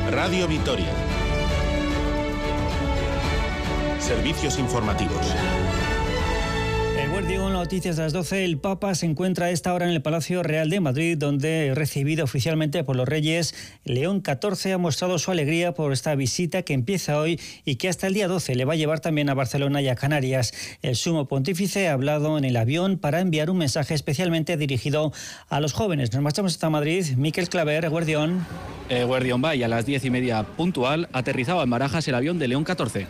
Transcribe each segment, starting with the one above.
Radio Vitoria. Servicios informativos. Digo, en noticias de las 12, el Papa se encuentra a esta hora en el Palacio Real de Madrid, donde, recibido oficialmente por los Reyes, León XIV ha mostrado su alegría por esta visita que empieza hoy y que hasta el día 12 le va a llevar también a Barcelona y a Canarias. El sumo pontífice ha hablado en el avión para enviar un mensaje especialmente dirigido a los jóvenes. Nos marchamos hasta Madrid. Miquel Claver, Guardión. Guardión va y a las 10:30 puntual aterrizaba en Barajas el avión de León XIV.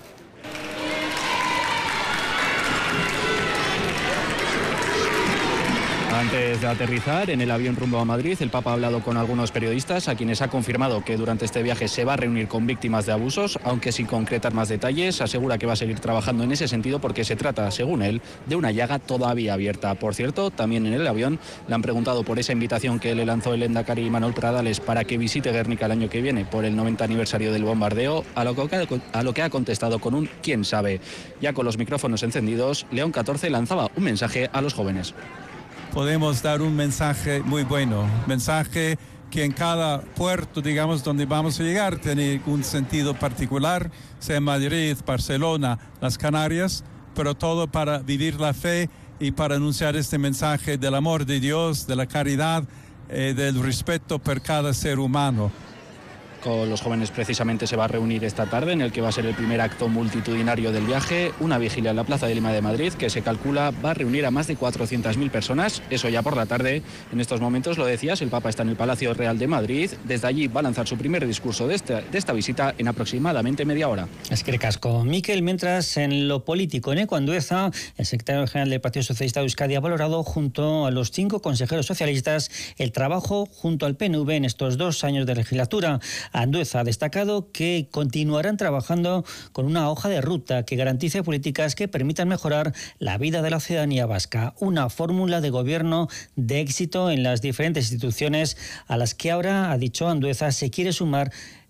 Antes de aterrizar en el avión rumbo a Madrid, el Papa ha hablado con algunos periodistas a quienes ha confirmado que durante este viaje se va a reunir con víctimas de abusos, aunque sin concretar más detalles. Asegura que va a seguir trabajando en ese sentido porque se trata, según él, de una llaga todavía abierta. Por cierto, también en el avión le han preguntado por esa invitación que le lanzó el Lehendakari Manuel Pradales para que visite Guernica el año que viene por el 90 aniversario del bombardeo, a lo que ha contestado con un quién sabe. Ya con los micrófonos encendidos, León XIV lanzaba un mensaje a los jóvenes. Podemos dar un mensaje muy bueno, mensaje que en cada puerto, digamos, donde vamos a llegar, tiene un sentido particular, sea Madrid, Barcelona, las Canarias, pero todo para vivir la fe y para anunciar este mensaje del amor de Dios, de la caridad, del respeto por cada ser humano. Con los jóvenes precisamente se va a reunir esta tarde, en el que va a ser el primer acto multitudinario del viaje, una vigilia en la Plaza de Lima de Madrid, que se calcula va a reunir a más de 400.000 personas, eso ya por la tarde. En estos momentos, lo decías, el Papa está en el Palacio Real de Madrid, desde allí va a lanzar su primer discurso de esta visita en aproximadamente media hora. Es que casco. Miquel, mientras en lo político, en Andueza, el secretario general del Partido Socialista de Euskadi ha valorado junto a los 5 consejeros socialistas el trabajo junto al PNV en estos 2 años de legislatura. Andueza ha destacado que continuarán trabajando con una hoja de ruta que garantice políticas que permitan mejorar la vida de la ciudadanía vasca, una fórmula de gobierno de éxito en las diferentes instituciones a las que ahora, ha dicho Andueza, se quiere sumar